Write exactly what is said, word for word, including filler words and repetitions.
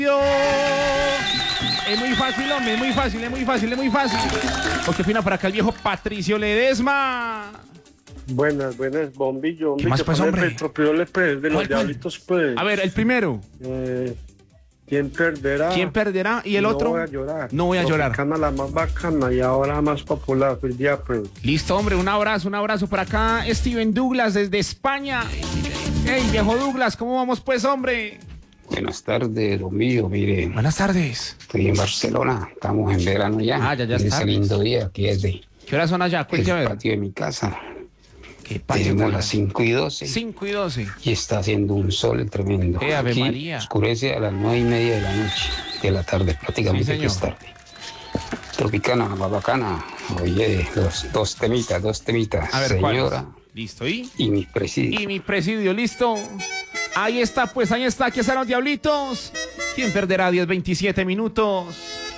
Es muy fácil, hombre, es muy fácil, es muy fácil, es muy fácil. ¿O qué opina por acá el viejo Patricio Ledesma? Buenas, buenas, bombillo, bombillo. ¿Qué más, pues, hombre? Petropiole, pues, de los ¿Cuál, cuál? diablitos, pues. A ver, el primero. Eh, ¿Quién perderá? ¿Quién perderá? ¿Y el no otro? No voy a llorar. No voy a llorar. Tropicana, la más bacana y ahora más popular, pues ya, pues. Listo, hombre, un abrazo, un abrazo por acá. Steven Douglas desde España. Hey, viejo Douglas, ¿cómo vamos, pues, hombre? Buenas tardes, Domillo. Mire, Buenas tardes. estoy en Barcelona, estamos en verano ya. Ah, ya, ya es está. Ese lindo día aquí es de ¿Qué horas son allá? el Cuéntame a ver. patio de mi casa. ¿Qué patio? Tenemos las cinco y doce cinco y doce. y está haciendo un sol tremendo. Eh, Ave Aquí María. oscurece a las nueve y media de la noche, de la tarde, prácticamente Sí, que es señor. tarde. Tropicana, bacana. Oye, los dos temitas, dos temitas. A ver, Señora ¿cuáles? Listo, ¿y? y mi presidio. Y mi presidio, listo. Ahí está, pues, ahí está. Aquí están los diablitos. ¿Quién perderá diez veintisiete minutos?